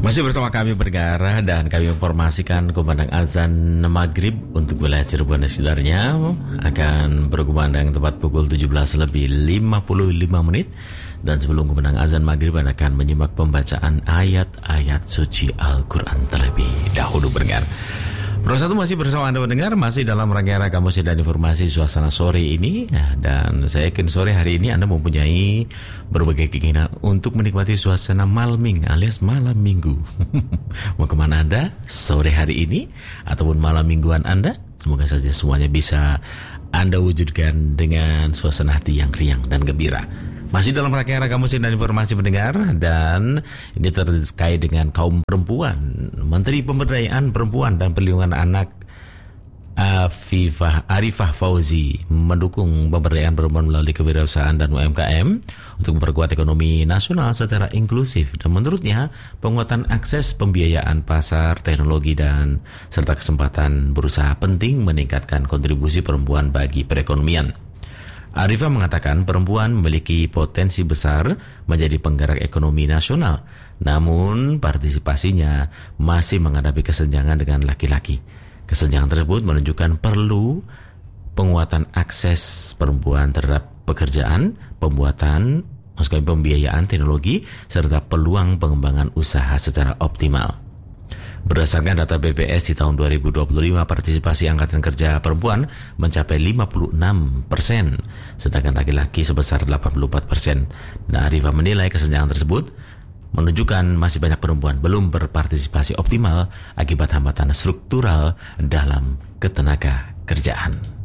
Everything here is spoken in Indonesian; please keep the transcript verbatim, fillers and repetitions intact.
Masih bersama kami bergara dan kami informasikan kumandang azan maghrib untuk wilayah Cirebon dan sekitarnya akan berkumandang tepat pukul tujuh belas lebih lima puluh lima menit. Dan sebelum kumandang azan maghrib Anda akan menyimak pembacaan ayat-ayat suci Al-Quran terlebih dahulu bergara. Bro satu masih bersama Anda mendengar, masih dalam rangkaian kamus dan informasi suasana sore ini. Dan saya yakin sore hari ini Anda mempunyai berbagai keinginan untuk menikmati suasana malming alias malam minggu. Mau kemana Anda sore hari ini ataupun malam mingguan Anda? Semoga saja semuanya bisa Anda wujudkan dengan suasana hati yang riang dan gembira. Masih dalam rangkaian kamus dan informasi mendengar, dan ini terkait dengan kaum perempuan. Menteri Pemberdayaan Perempuan dan Perlindungan Anak Afifah Arifah Fauzi mendukung pemberdayaan perempuan melalui kewirausahaan dan U M K M untuk memperkuat ekonomi nasional secara inklusif. Dan menurutnya, penguatan akses pembiayaan pasar, teknologi, dan serta kesempatan berusaha penting meningkatkan kontribusi perempuan bagi perekonomian. Arifah mengatakan perempuan memiliki potensi besar menjadi penggerak ekonomi nasional, namun partisipasinya masih menghadapi kesenjangan dengan laki-laki. Kesenjangan tersebut menunjukkan perlu penguatan akses perempuan terhadap pekerjaan, pembuatan, maksudnya pembiayaan teknologi, serta peluang pengembangan usaha secara optimal. Berdasarkan data B P S di tahun dua ribu dua puluh lima, partisipasi angkatan kerja perempuan mencapai lima puluh enam persen, sedangkan laki-laki sebesar delapan puluh empat persen. Nah, Arifah menilai kesenjangan tersebut menunjukkan masih banyak perempuan belum berpartisipasi optimal akibat hambatan struktural dalam ketenaga kerjaan.